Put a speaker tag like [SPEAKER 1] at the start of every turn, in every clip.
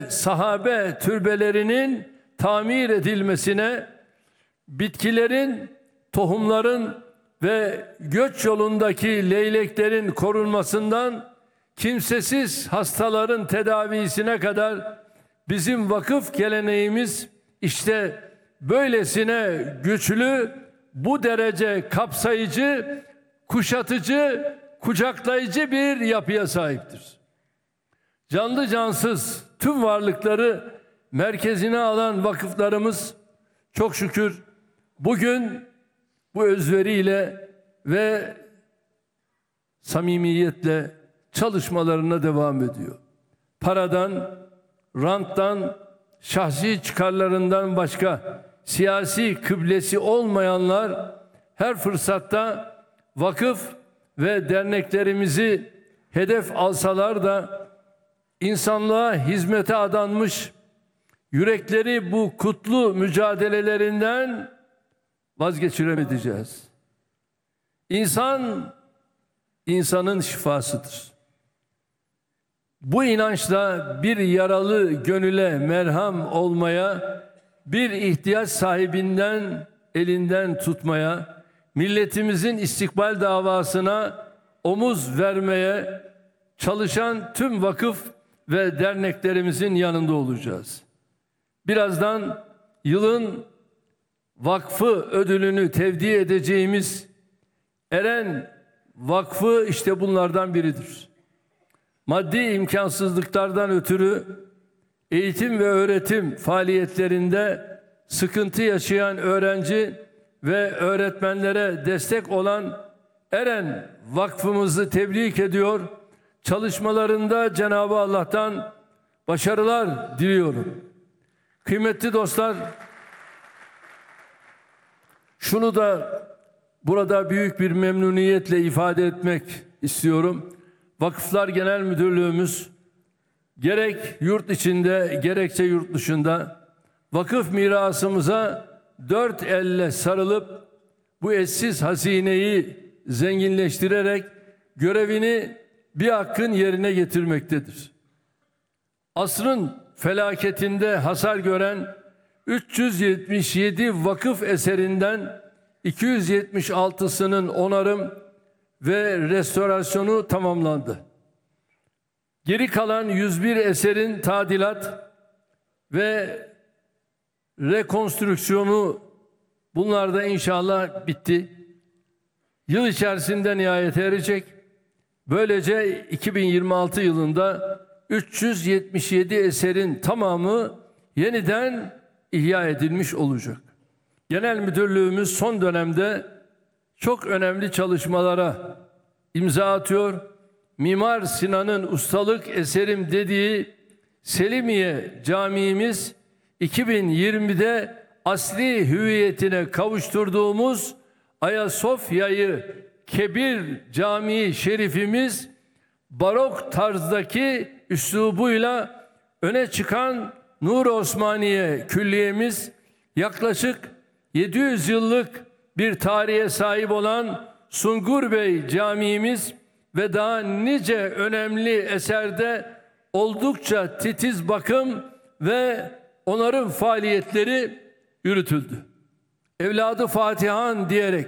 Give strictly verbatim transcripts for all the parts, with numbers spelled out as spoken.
[SPEAKER 1] sahabe türbelerinin tamir edilmesine, bitkilerin, tohumların ve göç yolundaki leyleklerin korunmasından kimsesiz hastaların tedavisine kadar bizim vakıf geleneğimiz işte böylesine güçlü, bu derece kapsayıcı, kuşatıcı, kucaklayıcı bir yapıya sahiptir. Canlı cansız tüm varlıkları merkezine alan vakıflarımız çok şükür bugün bu özveriyle ve samimiyetle çalışmalarına devam ediyor. Paradan, ranttan, şahsi çıkarlarından başka siyasi kıblesi olmayanlar her fırsatta vakıf ve derneklerimizi hedef alsalar da insanlığa hizmete adanmış, yürekleri bu kutlu mücadelelerinden vazgeçiremeyeceğiz. İnsan, insanın şifasıdır. Bu inançla bir yaralı gönüle merhem olmaya, bir ihtiyaç sahibinden elinden tutmaya, milletimizin istikbal davasına omuz vermeye çalışan tüm vakıf ve derneklerimizin yanında olacağız. Birazdan yılın vakfı ödülünü tevdi edeceğimiz Eren Vakfı işte bunlardan biridir. Maddi imkansızlıklardan ötürü eğitim ve öğretim faaliyetlerinde sıkıntı yaşayan öğrenci ve öğretmenlere destek olan Eren Vakfımızı tebrik ediyor. Çalışmalarında Cenab-ı Allah'tan başarılar diliyorum. Kıymetli dostlar, şunu da burada büyük bir memnuniyetle ifade etmek istiyorum. Vakıflar Genel Müdürlüğümüz gerek yurt içinde gerekse yurt dışında vakıf mirasımıza dört elle sarılıp bu eşsiz hazineyi zenginleştirerek görevini bir hakkın yerine getirmektedir. Asrın felaketinde hasar gören üç yüz yetmiş yedi vakıf eserinden iki yüz yetmiş altısının onarım ve restorasyonu tamamlandı. Geri kalan yüz bir eserin tadilat ve rekonstrüksiyonu bunlar da inşallah bitti. Yıl içerisinde nihayete erecek. Böylece iki bin yirmi altı yılında üç yüz yetmiş yedi eserin tamamı yeniden ihya edilmiş olacak. Genel Müdürlüğümüz son dönemde çok önemli çalışmalara imza atıyor. Mimar Sinan'ın ustalık eserim dediği Selimiye Camiimiz iki bin yirmide asli hüviyetine kavuşturduğumuz Ayasofya'yı Kebir Camii Şerifimiz barok tarzdaki üslubuyla öne çıkan Nur Osmaniye Külliyemiz, yaklaşık yedi yüz yıllık bir tarihe sahip olan Sungur Bey Camiimiz ve daha nice önemli eserde oldukça titiz bakım ve onarım faaliyetleri yürütüldü. Evladı Fatihan diyerek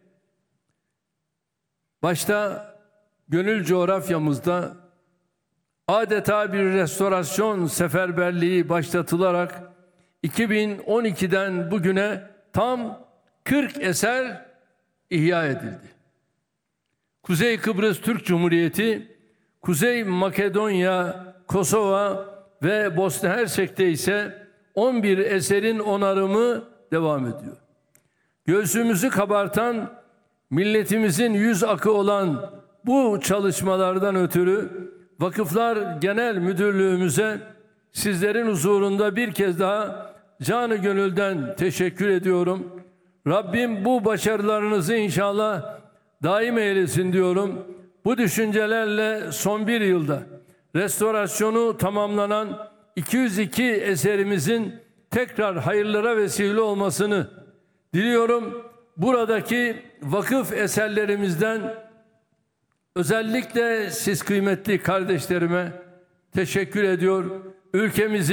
[SPEAKER 1] başta gönül coğrafyamızda adeta bir restorasyon seferberliği başlatılarak iki bin on ikiden bugüne tam kırk eser ihya edildi. Kuzey Kıbrıs Türk Cumhuriyeti, Kuzey Makedonya, Kosova ve Bosna Hersek'te ise on bir eserin onarımı devam ediyor. Göğsümüzü kabartan, milletimizin yüz akı olan bu çalışmalardan ötürü Vakıflar Genel Müdürlüğümüze sizlerin huzurunda bir kez daha canı gönülden teşekkür ediyorum. Rabbim bu başarılarınızı inşallah daim eylesin diyorum. Bu düşüncelerle son bir yılda restorasyonu tamamlanan iki yüz iki eserimizin tekrar hayırlara vesile olmasını diliyorum. Buradaki vakıf eserlerimizden özellikle siz kıymetli kardeşlerime teşekkür ediyor. Ülkemizi